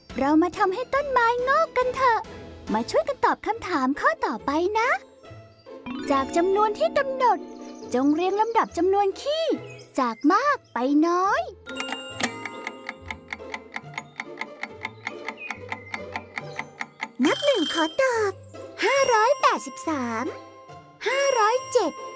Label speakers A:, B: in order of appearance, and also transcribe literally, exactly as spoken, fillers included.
A: เรามาทำให้ต้นไม้งอกกันเถอะ มาช่วยกันตอบคำถามข้อต่อไปนะ จากจำนวนที่กำหนด จงเรียงลำดับจำนวนขี้จากมากไปน้อย นับหนึ่งขอตอบ ห้าร้อยแปดสิบสาม ห้าร้อยเจ็ด